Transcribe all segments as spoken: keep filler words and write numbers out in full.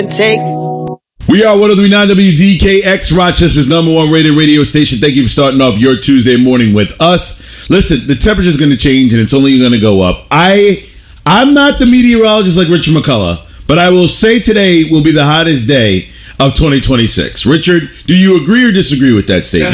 Take. We are one oh three point nine W D K X, Rochester's number one rated radio station. Thank you for starting off your Tuesday morning with us. Listen, the temperature is going to change and it's only going to go up. I, I'm not the meteorologist like Richard McCullough, but I will say today will be the hottest day of twenty twenty-six. Richard, do you agree or disagree with that statement?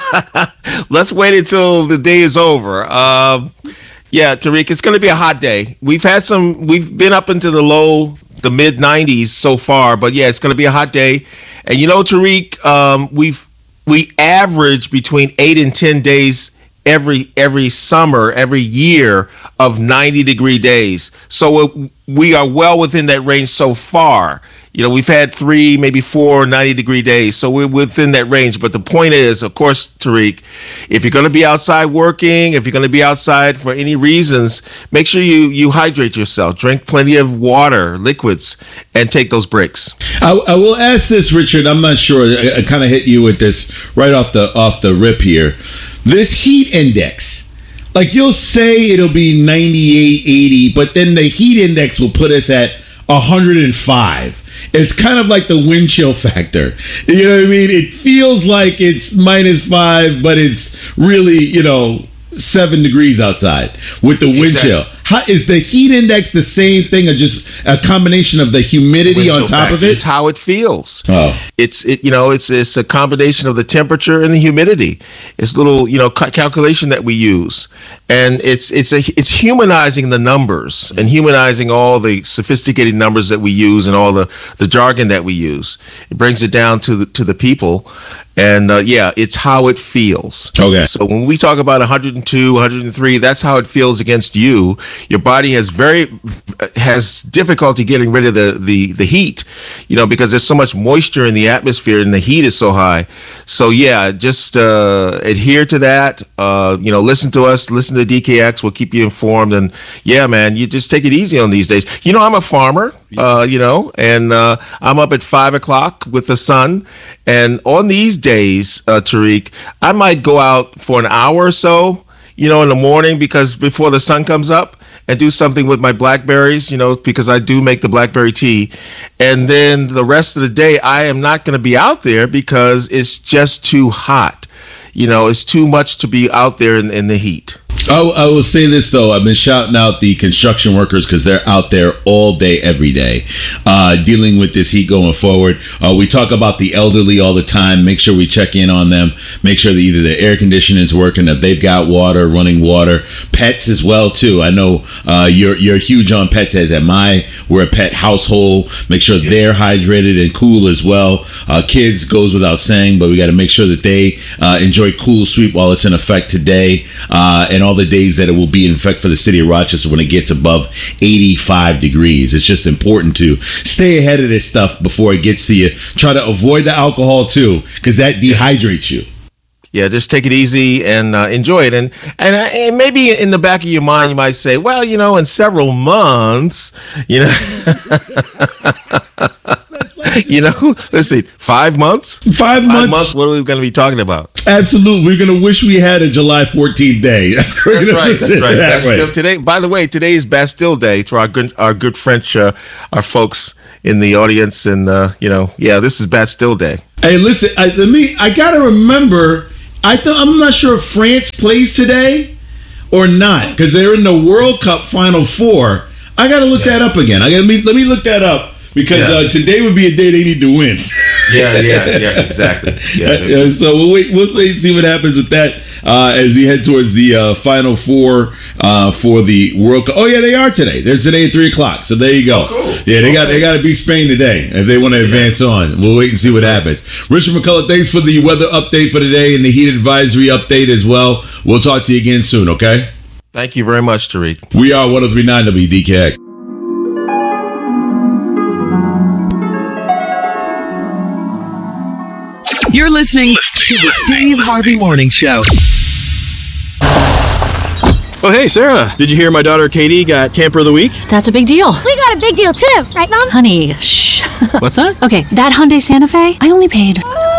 Let's wait until the day is over. Um, yeah, Tariq, it's going to be a hot day. We've had some, we've been up into the low, the mid nineties so far, but yeah, it's going to be a hot day. And you know, Tariq, um, we've, we average between eight and ten days every, every summer, every year of ninety degree days. So it, we are well within that range so far. You know, we've had three, maybe four ninety degree days. So we're within that range. But the point is, of course, Tariq, if you're going to be outside working, if you're going to be outside for any reasons, make sure you, you hydrate yourself. Drink plenty of water, liquids, and take those breaks. I, I will ask this, Richard. I'm not sure. I, I kind of hit you with this right off the off the rip here. This heat index. Like you'll say it'll be ninety-eight, eighty, but then the heat index will put us at one hundred five. It's kind of like the wind chill factor. You know what I mean? It feels like it's minus five, but it's really, you know, seven degrees outside with the wind exactly. chill. How, is the heat index the same thing or just a combination of the humidity on top factor. of it? It's how it feels. Oh. It's, it, you know, it's it's a combination of the temperature and the humidity. It's a little, you know, ca- calculation that we use. And it's it's a it's humanizing the numbers and humanizing all the sophisticated numbers that we use and all the, the jargon that we use. It brings it down to the to the people. And uh, yeah, it's how it feels. Okay. So when we talk about one hundred two, one hundred three, that's how it feels against you. Your body has very has difficulty getting rid of the, the, the heat, you know, because there's so much moisture in the atmosphere and the heat is so high. So yeah, just uh, adhere to that. Uh, you know, listen to us, listen to D K X. We'll keep you informed. And yeah, man, you just take it easy on these days. You know, I'm a farmer, uh, you know, and uh, I'm up at five o'clock with the sun. And on these days, uh, Tariq, I might go out for an hour or so, you know, in the morning because before the sun comes up and do something with my blackberries, you know, because I do make the blackberry tea. And then the rest of the day, I am not going to be out there because it's just too hot. You know, it's too much to be out there in, in the heat. I, I will say this, though. I've been shouting out the construction workers because they're out there all day, every day, uh, dealing with this heat going forward. Uh, we talk about the elderly all the time. Make sure we check in on them. Make sure that either the air conditioning is working, that they've got water, running water. Pets as well, too. I know uh, you're you're huge on pets, as am I. We're a pet household. Make sure they're hydrated and cool as well. Uh, kids goes without saying, but we got to make sure that they uh, enjoy Cool Sweep while it's in effect today uh, and all the days that it will be in effect for the city of Rochester when it gets above eighty-five degrees. It's just important to stay ahead of this stuff before it gets to you. Try to avoid the alcohol too, because that dehydrates you. Yeah, just take it easy and uh, enjoy it. And, and and maybe in the back of your mind, you might say, well, you know, in several months, you know. You know, let's see, five months? Five, five months. months. What are we going to be talking about? Absolutely. We're going to wish we had a July fourteenth day. That's right. That's right. That Bastille, today, by the way, today is Bastille Day to our good, our good French, uh, our folks in the audience. And, uh, you know, yeah, this is Bastille Day. Hey, listen, I, let me, I got to remember, I th- I'm not sure if France plays today or not because they're in the World Cup Final Four. I got to look yeah. that up again. I got to let me look that up. Because yeah. uh, today would be a day they need to win. Yeah, yeah, yes, exactly. Yeah. Uh, so we'll wait. We'll see, see what happens with that uh, as we head towards the uh, Final Four uh, for the World Cup. Oh yeah, they are today. They're today at three o'clock. So there you go. Oh, cool. Yeah, they okay. got they got to beat Spain today if they want to advance yeah. on. We'll wait and see what happens. Richard McCullough, thanks for the weather update for today and the heat advisory update as well. We'll talk to you again soon. Okay. Thank you very much, Tariq. We are one oh three point nine W D K X. You're listening to the Steve Harvey Morning Show. Oh, hey, Sarah. Did you hear my daughter Katie got Camper of the Week? That's a big deal. We got a big deal, too. Right, Mom? Honey, shh. What's that? Okay, that Hyundai Santa Fe, I only paid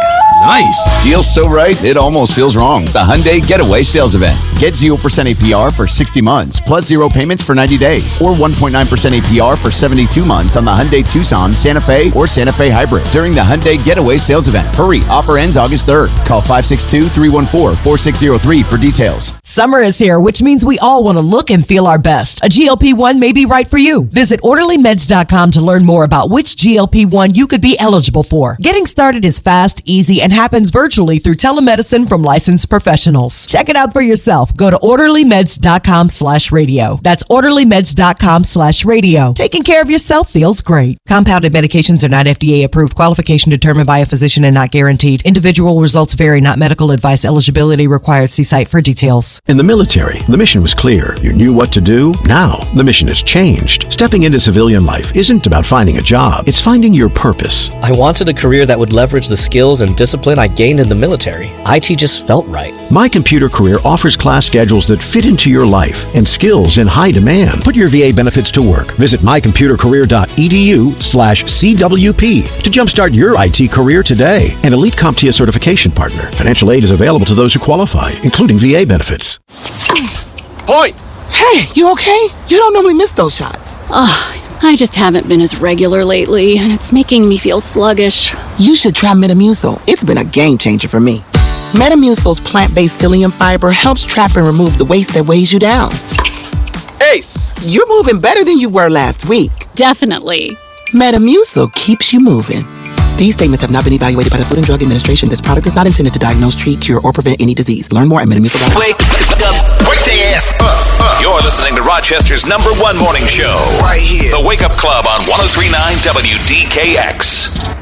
Nice. Deal's so right, it almost feels wrong. The Hyundai Getaway Sales Event. Get zero percent A P R for sixty months, plus zero payments for ninety days, or one point nine percent A P R for seventy-two months on the Hyundai Tucson, Santa Fe, or Santa Fe Hybrid during the Hyundai Getaway Sales Event. Hurry, offer ends August third. Call five six two, three one four, four six zero three for details. Summer is here, which means we all want to look and feel our best. A G L P one may be right for you. Visit orderly meds dot com to learn more about which G L P one you could be eligible for. Getting started is fast, easy, and happens virtually through telemedicine from licensed professionals. Check it out for yourself. Go to orderly meds dot com slash radio. That's orderly meds dot com slash radio. Taking care of yourself feels great. Compounded medications are not F D A approved. Qualification determined by a physician and not guaranteed. Individual results vary, not medical advice. Eligibility required. See site for details. In the military, the mission was clear. You knew what to do. Now, the mission has changed. Stepping into civilian life isn't about finding a job. It's finding your purpose. I wanted a career that would leverage the skills and discipline I gained in the military. I T just felt right. My Computer Career offers class schedules that fit into your life and skills in high demand. Put your V A benefits to work. Visit my computer career dot e d u slash C W P to jumpstart your I T career today. An Elite CompTIA certification partner. Financial aid is available to those who qualify, including V A benefits. Point. Hey, you okay? You don't normally miss those shots. Ugh, I just haven't been as regular lately, and it's making me feel sluggish. You should try Metamucil. It's been a game changer for me. Metamucil's plant-based psyllium fiber helps trap and remove the waste that weighs you down. Ace. You're moving better than you were last week. Definitely. Metamucil keeps you moving. These statements have not been evaluated by the Food and Drug Administration. This product is not intended to diagnose, treat, cure, or prevent any disease. Learn more at Metamucil dot com. Wake up. Wake their ass up, up. You're listening to Rochester's number one morning show. Right here. The Wake Up Club on one oh three point nine W D K X.